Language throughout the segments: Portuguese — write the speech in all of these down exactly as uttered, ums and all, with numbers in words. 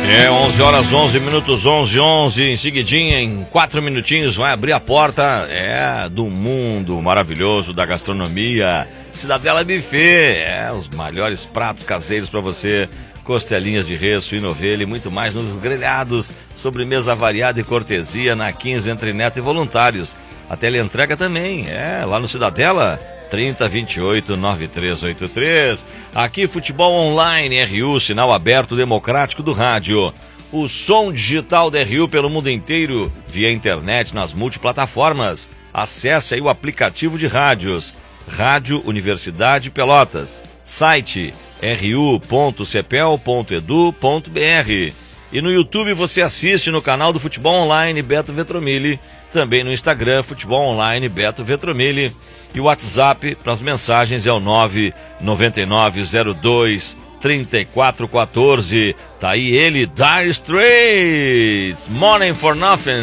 É, onze horas, onze minutos, onze, onze, em seguidinha, em quatro minutinhos, vai abrir a porta, é, do mundo maravilhoso da gastronomia, Cidadela Buffet, é, os melhores pratos caseiros para você, costelinhas de res, suíno, ovelha e muito mais nos grelhados, sobremesa variada e cortesia na quinze entre Neto e voluntários, a teleentrega também, é, lá no Cidadela, trinta, vinte e oito, noventa e três oitenta e três. Aqui Futebol Online, R U, sinal aberto democrático do rádio. O som digital da R U pelo mundo inteiro, via internet nas multiplataformas. Acesse aí o aplicativo de rádios. Rádio Universidade Pelotas. Site r u ponto cepel ponto edu ponto b r. E no YouTube você assiste no canal do Futebol Online Beto Vetromilli. Também no Instagram, Futebol Online Beto Vetromilli. E o WhatsApp para as mensagens é o nove nove nove zero dois três quatro um quatro. Tá aí ele, Dire Straits, Money for Nothing.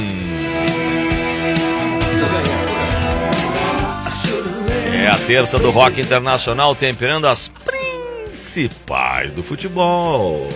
É a terça do rock internacional, temperando as principais do futebol.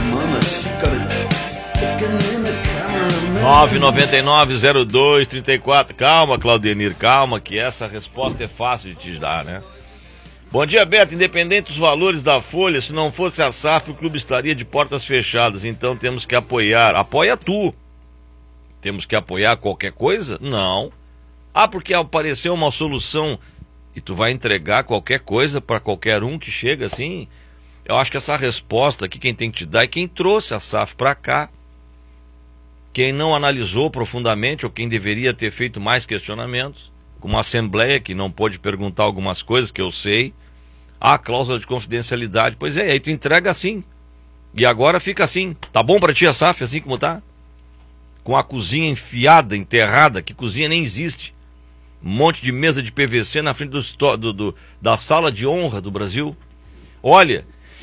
nove nove nove zero dois três quatro. Calma, Claudenir, calma, que essa resposta é fácil de te dar, né? Bom dia, Beto. Independente dos valores da folha, se não fosse a S A F, o clube estaria de portas fechadas. Então temos que apoiar. Apoia tu. Temos que apoiar qualquer coisa? Não. Ah, porque apareceu uma solução e tu vai entregar qualquer coisa para qualquer um que chega assim? Eu acho que essa resposta aqui quem tem que te dar é quem trouxe a S A F para cá. Quem não analisou profundamente ou quem deveria ter feito mais questionamentos, como a Assembleia, que não pôde perguntar algumas coisas que eu sei, a cláusula de confidencialidade, pois é, aí tu entrega assim, e agora fica assim, tá bom pra ti a S A F assim como tá? Com a cozinha enfiada, enterrada, que cozinha nem existe, um monte de mesa de P V C na frente do, do, do, da sala de honra do Brasil. Olha,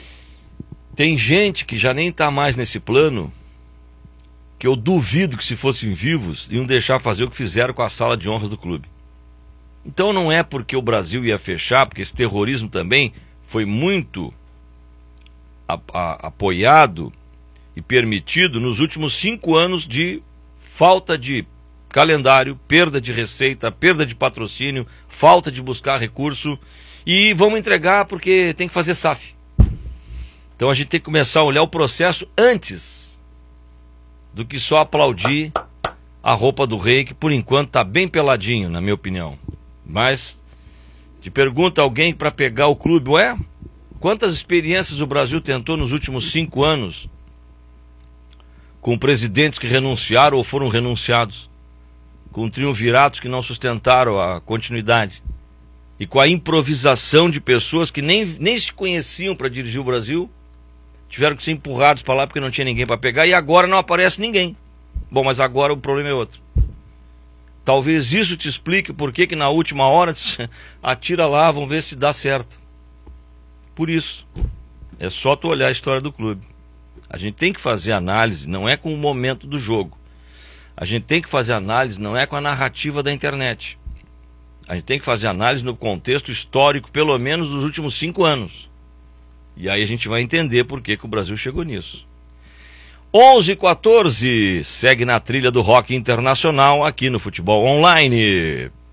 tem gente que já nem tá mais nesse plano, que eu duvido que se fossem vivos iam deixar fazer o que fizeram com a sala de honras do clube. Então não é porque o Brasil ia fechar, porque esse terrorismo também foi muito a, a, apoiado e permitido nos últimos cinco anos de falta de calendário, perda de receita, perda de patrocínio, falta de buscar recurso, e vamos entregar porque tem que fazer S A F. Então a gente tem que começar a olhar o processo antes do que só aplaudir a roupa do rei, que por enquanto está bem peladinho, na minha opinião. Mas te pergunta alguém para pegar o clube, ué, quantas experiências o Brasil tentou nos últimos cinco anos com presidentes que renunciaram ou foram renunciados, com triunviratos que não sustentaram a continuidade e com a improvisação de pessoas que nem, nem se conheciam para dirigir o Brasil, tiveram que ser empurrados para lá porque não tinha ninguém para pegar, e agora não aparece ninguém. Bom, mas agora o problema é outro. Talvez isso te explique por que que na última hora atira lá, vamos ver se dá certo. Por isso, é só tu olhar a história do clube. A gente tem que fazer análise, não é com o momento do jogo. A gente tem que fazer análise, não é com a narrativa da internet. A gente tem que fazer análise no contexto histórico, pelo menos dos últimos cinco anos. E aí a gente vai entender por que que o Brasil chegou nisso. onze e quatorze, segue na trilha do rock internacional aqui no Futebol Online.